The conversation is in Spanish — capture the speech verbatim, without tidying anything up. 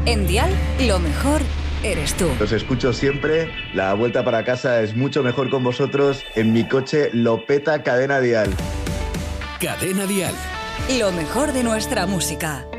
En Dial, lo mejor eres tú. Los escucho siempre. La vuelta para casa es mucho mejor con vosotros. En mi coche lo peta Cadena Dial. Cadena Dial. Lo mejor de nuestra música.